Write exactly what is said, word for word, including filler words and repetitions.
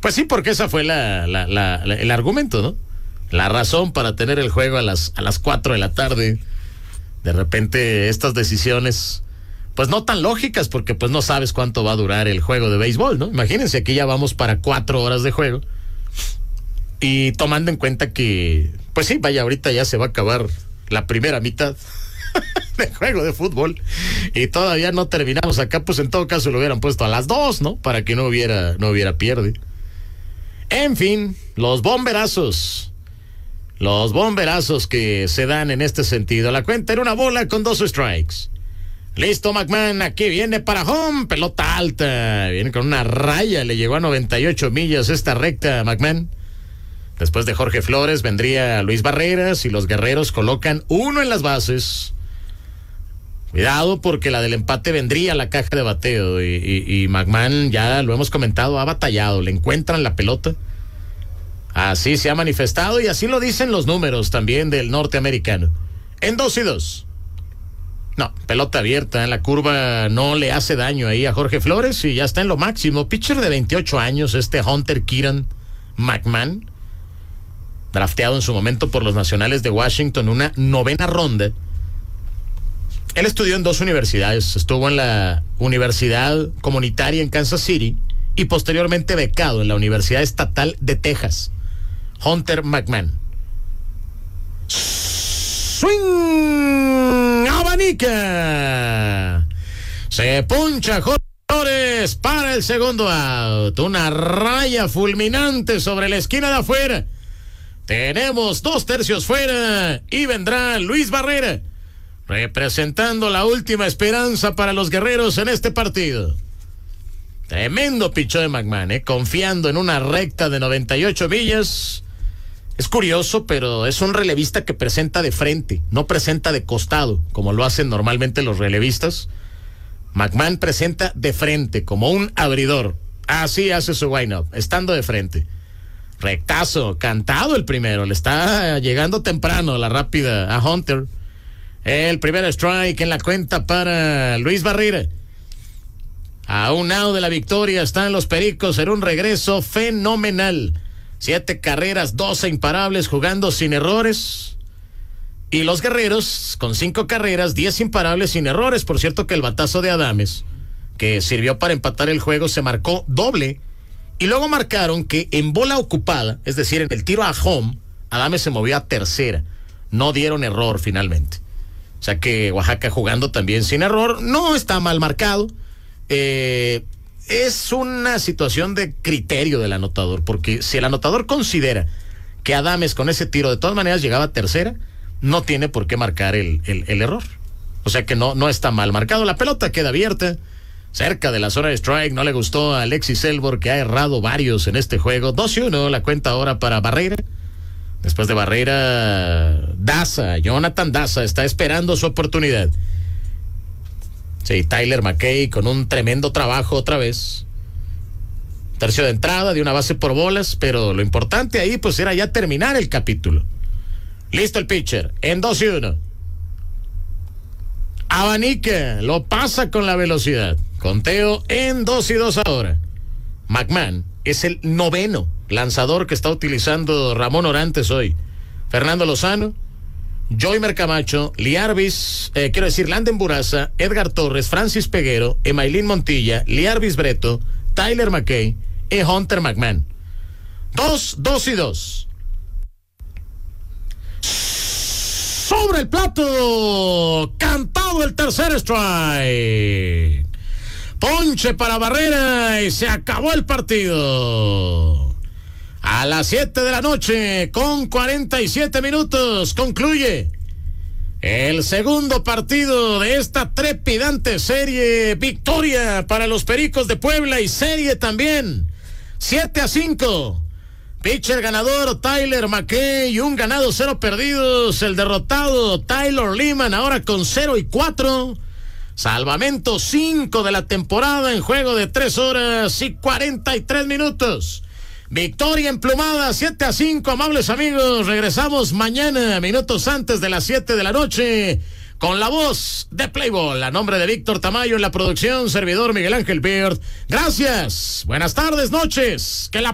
Pues sí, porque esa fue la, la, la, la, el argumento, ¿no? La razón para tener el juego a las, a las cuatro de la tarde. De repente estas decisiones, pues no tan lógicas, porque pues no sabes cuánto va a durar el juego de béisbol, ¿no? Imagínense, aquí ya vamos para cuatro horas de juego. Y tomando en cuenta que, pues sí, vaya, ahorita ya se va a acabar la primera mitad de juego de fútbol y todavía no terminamos acá, pues en todo caso lo hubieran puesto a las dos, ¿no? Para que no hubiera, no hubiera pierde. En fin, los bomberazos. Los bomberazos que se dan en este sentido. La cuenta era una bola con dos strikes. Listo, McMahon, aquí viene para home, pelota alta. Viene con una raya, le llegó a noventa y ocho millas esta recta, McMahon. Después de Jorge Flores vendría Luis Barreras y los guerreros colocan uno en las bases. Cuidado porque la del empate vendría a la caja de bateo y, y, y McMahon, ya lo hemos comentado, ha batallado, le encuentran la pelota. Así se ha manifestado y así lo dicen los números también del norteamericano. En dos y dos. No, pelota abierta en la curva, no le hace daño ahí a Jorge Flores y ya está en lo máximo. Pitcher de veintiocho años, este Hunter Kieran McMahon, drafteado en su momento por los Nacionales de Washington, una novena ronda. Él estudió en dos universidades, estuvo en la Universidad Comunitaria en Kansas City y posteriormente becado en la Universidad Estatal de Texas. Hunter McMahon. Swing, abanica. Se puncha Jorge Flores para el segundo out. Una raya fulminante sobre la esquina de afuera. Tenemos dos tercios fuera y vendrá Luis Barrera, representando la última esperanza para los guerreros en este partido. Tremendo pichó de McMahon, ¿eh? Confiando en una recta de noventa y ocho millas. Es curioso, pero es un relevista que presenta de frente, no presenta de costado, como lo hacen normalmente los relevistas. McMahon presenta de frente, como un abridor. Así hace su wind-up, estando de frente. Rectazo, cantado el primero, le está llegando temprano la rápida a Hunter. El primer strike en la cuenta para Luis Barrera. A un out de la victoria están los Pericos en un regreso fenomenal. Siete carreras, doce imparables, jugando sin errores. Y los Guerreros con cinco carreras, diez imparables sin errores. Por cierto que el batazo de Adames, que sirvió para empatar el juego, se marcó doble. Y luego marcaron que en bola ocupada, es decir, en el tiro a home, Adames se movió a tercera. No dieron error finalmente. O sea que Oaxaca jugando también sin error. No está mal marcado. Eh, es una situación de criterio del anotador, porque si el anotador considera que Adames con ese tiro de todas maneras llegaba a tercera, no tiene por qué marcar el, el, el error. O sea que no, no está mal marcado. La pelota queda abierta, cerca de la zona de strike. No le gustó a Alexis Elbor, que ha errado varios en este juego. dos y uno la cuenta ahora para Barrera. Después de Barrera, Daza, Jonathan Daza está esperando su oportunidad. Sí, Tyler McKay con un tremendo trabajo otra vez. Tercio de entrada de una base por bolas, pero lo importante ahí pues era ya terminar el capítulo. Listo el pitcher, en dos y uno. Abanica, lo pasa con la velocidad. Conteo en dos y dos ahora. McMahon es el noveno lanzador que está utilizando Ramón Orantes hoy. Fernando Lozano, Joymer Camacho, Liarvis, eh, quiero decir, Landen Buraza, Edgar Torres, Francis Peguero, Emailín Montilla, Liarvis Breto, Tyler McKay y Hunter McMahon. Dos, dos y dos. Sobre el plato, cantado el tercer strike. Ponche para Barrera y se acabó el partido. A las siete de la noche, con cuarenta y siete minutos, concluye el segundo partido de esta trepidante serie. Victoria para los Pericos de Puebla y serie también. siete a cinco. Pitcher ganador Tyler McKay, un ganado, cero perdidos. El derrotado Tyler Lehman, ahora con cero y cuatro. Salvamento cinco de la temporada en juego de tres horas y cuarenta y tres minutos. Victoria emplumada, siete a cinco, amables amigos. Regresamos mañana, minutos antes de las siete de la noche, con la voz de Playball. A nombre de Víctor Tamayo en la producción, servidor Miguel Ángel Beard. Gracias, buenas tardes, noches. Que la